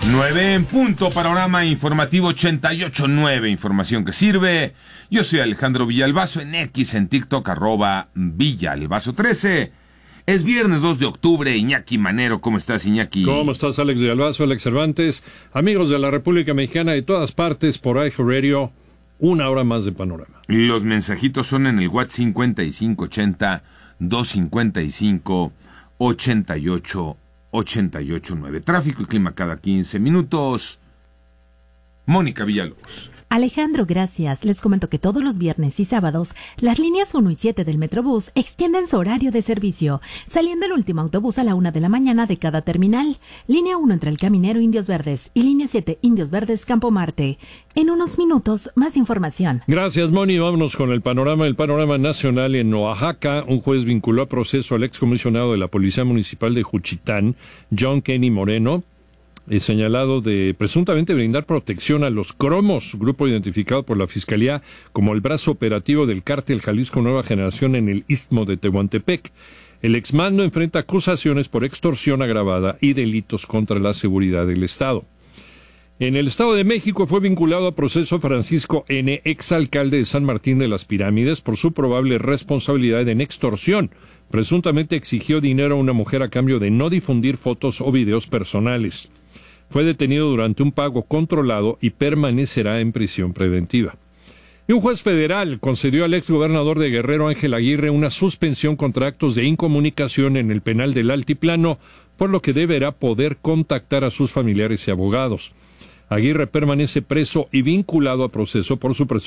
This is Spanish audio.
9 en punto, panorama informativo 88.9, información que sirve. Yo soy Alejandro Villalbazo, en X, en TikTok, @Villalbazo13. Es viernes 2 de octubre, Iñaki Manero, ¿cómo estás, Iñaki? ¿Cómo estás, Alex Villalbazo, Alex Cervantes? Amigos de la República Mexicana de todas partes, por iHeartRadio, una hora más de panorama. Los mensajitos son en el WhatsApp 5580-255-8889. Tráfico y clima cada 15 minutos. Mónica Villalobos. Alejandro, gracias. Les comento que todos los viernes y sábados, las líneas 1 y 7 del Metrobús extienden su horario de servicio, saliendo el último autobús a la 1 de la mañana de cada terminal. Línea 1 entre el Caminero Indios Verdes y línea 7 Indios Verdes Campo Marte. En unos minutos, más información. Gracias, Moni. Vámonos con el panorama nacional. En Oaxaca, un juez vinculó a proceso al excomisionado de la Policía Municipal de Juchitán, John Kenny Moreno, señalado de presuntamente brindar protección a los Cromos, grupo identificado por la Fiscalía como el brazo operativo del cártel Jalisco Nueva Generación en el Istmo de Tehuantepec. El exmando enfrenta acusaciones por extorsión agravada y delitos contra la seguridad del Estado. En el Estado de México fue vinculado a proceso Francisco N., exalcalde de San Martín de las Pirámides, por su probable responsabilidad en extorsión. Presuntamente exigió dinero a una mujer a cambio de no difundir fotos o videos personales. Fue detenido durante un pago controlado y permanecerá en prisión preventiva. Y un juez federal concedió al exgobernador de Guerrero, Ángel Aguirre, una suspensión contra actos de incomunicación en el penal del Altiplano, por lo que deberá poder contactar a sus familiares y abogados. Aguirre permanece preso y vinculado a proceso por su